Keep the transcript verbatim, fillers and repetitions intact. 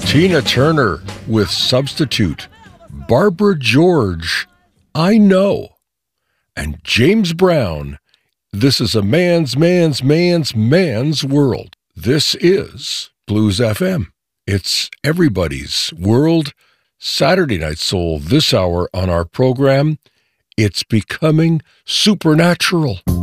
Tina Turner with Substitute, Barbara George, I Know, and James Brown, This is a Man's, Man's, Man's, Man's World. This is Blues F M. It's everybody's world. Saturday Night Soul this hour on our program. It's becoming supernatural.